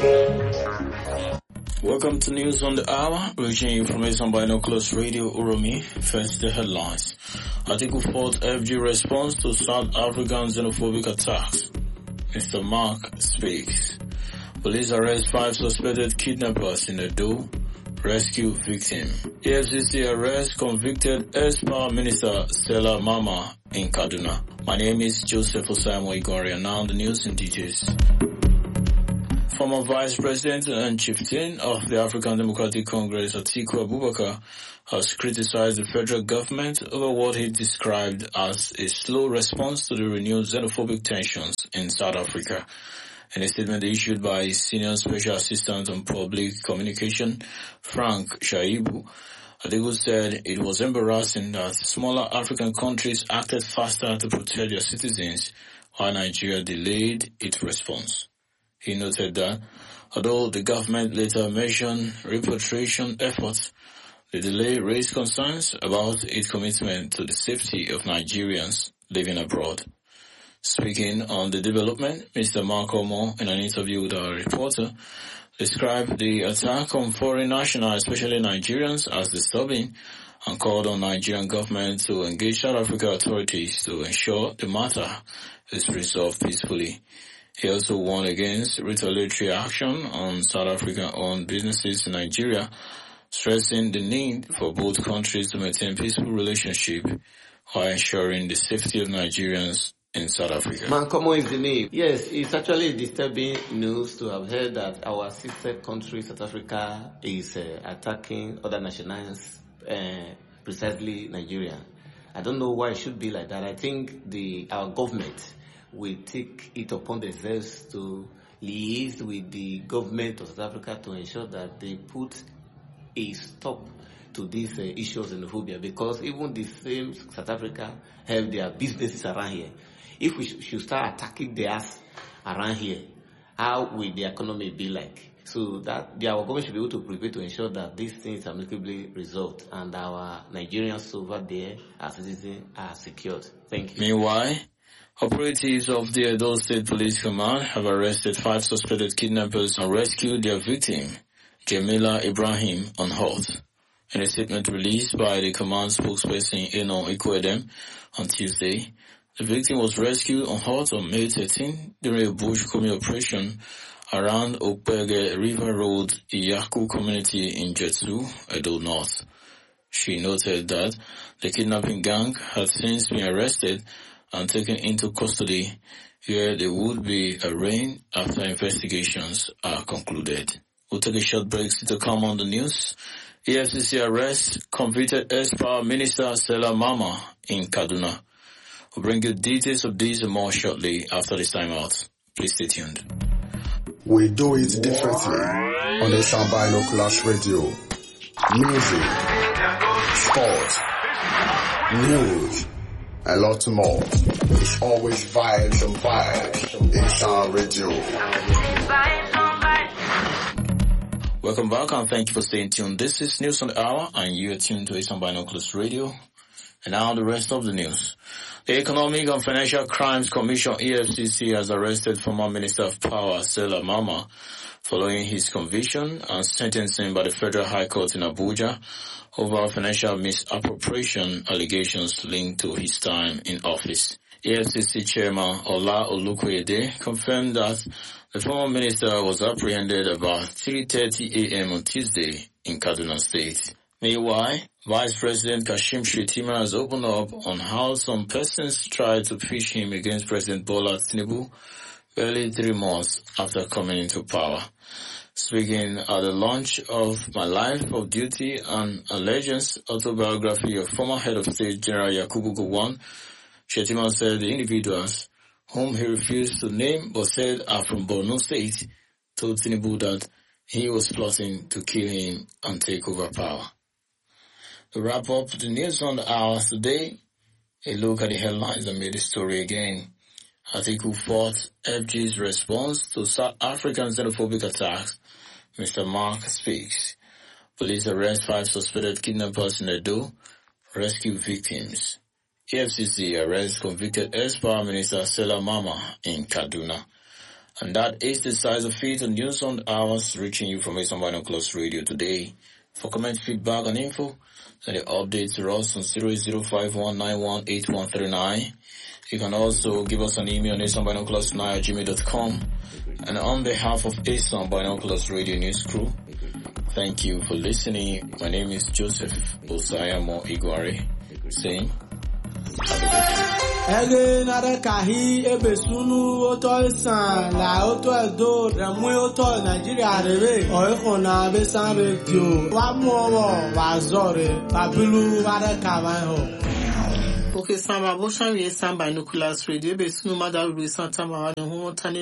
Welcome to News on the Hour, reaching you from Binoculars Radio Uromi. First, the headlines. Article 4 FG response to South African xenophobic attacks. Mr. Mark speaks. Police arrest 5 suspected kidnappers in Edo. Rescue victim. EFCC arrest convicted ex-Power Minister Stella Mama in Kaduna. My name is Joseph Osamo Igori, and now the news in details. Former Vice President and Chieftain of the African Democratic Congress, Atiku Abubakar, has criticized the federal government over what he described as a slow response to the renewed xenophobic tensions in South Africa. In a statement issued by his Senior Special Assistant on Public Communication, Frank Shaibu, Atiku said it was embarrassing that smaller African countries acted faster to protect their citizens, while Nigeria delayed its response. He noted that, although the government later mentioned repatriation efforts, the delay raised concerns about its commitment to the safety of Nigerians living abroad. Speaking on the development, Mr. Mark Omo, in an interview with our reporter, described the attack on foreign nationals, especially Nigerians, as disturbing and called on Nigerian government to engage South Africa authorities to ensure the matter is resolved peacefully. He also warned against retaliatory action on South African-owned businesses in Nigeria, stressing the need for both countries to maintain peaceful relationship while ensuring the safety of Nigerians in South Africa. Mankomo is the name. Yes, it's actually disturbing news to have heard that our sister country, South Africa, is attacking other nationals, precisely Nigeria. I don't know why it should be like that. I think our government will take it upon themselves to liaise with the government of South Africa to ensure that they put a stop to these issues of xenophobia, because even the same South Africa have their businesses around here. If we should start attacking theirs around here, how will the economy be like? So that our government should be able to prepare to ensure that these things are amicably resolved and our Nigerians over there, our citizens, are secured. Thank you. Meanwhile, operatives of the Edo State Police Command have arrested 5 suspected kidnappers and rescued their victim, Jamila Ibrahim, unhurt. In a statement released by the command spokesperson Eno Ikwedem on Tuesday, the victim was rescued unhurt on May 13 during a bush-combing operation around Okpege River Road, Iyaku community in Jetsu, Edo North. She noted that the kidnapping gang had since been arrested and taken into custody, where they would be arraigned after investigations are concluded. We'll take a short break to come on the news. EFCC arrests convicted ex-Power Minister Stella Mama in Kaduna. We'll bring you details of these and more shortly after this time out. Please stay tuned. We do it differently on the Binoculars Radio. Music, sport, news, a lot more. It's always vibes and vibes in Sound Radio. Welcome back and thank you for staying tuned. This is News on the Hour and you are tuned to Asian Binoculars Radio. And now the rest of the news. The Economic and Financial Crimes Commission EFCC has arrested former Minister of Power Stella Mama following his conviction and sentencing by the Federal High Court in Abuja over financial misappropriation allegations linked to his time in office. EFCC Chairman Ola Olukoyede confirmed that the former minister was apprehended about 3:30 a.m. on Tuesday in Kaduna State. Meanwhile, Vice President Kashim Shettima has opened up on how some persons tried to pitch him against President Bola Tinubu barely 3 months after coming into power. Speaking at the launch of My Life of Duty and Allegiance autobiography of former head of state General Yakubu Gowon, Shettima said the individuals, whom he refused to name but said are from Borno State, told Tinubu that he was plotting to kill him and take over power. To wrap up the news on the hour today, a look at the headlines that made the story again. Article 4, FG's response to South African xenophobic attacks. Mr. Mark speaks. Police arrest 5 suspected kidnappers in Edo. Rescue victims. EFCC arrests convicted ex-Power Minister Stella Mama in Kaduna. And that is the size of it on News on the Hours, reaching you from Asian Binoculars Radio today. For comment, feedback, and info, send the updates to us on 08051918139. You can also give us an email on asianbinoculars9@gmail.com. And on behalf of Asian Binoculars Radio News Crew, thank you for listening. My name is Joseph Osayamo Igwari, saying, have a good day. Ege nare kahi ebesunu oto isan la oto edo remu oto Nigeria rebe oikona besan radio wa muowo wa zore babilu ware kawan ho. Okay, Samba, Boshan, Binoculars Radio, Besunu Mada, Santa Maria,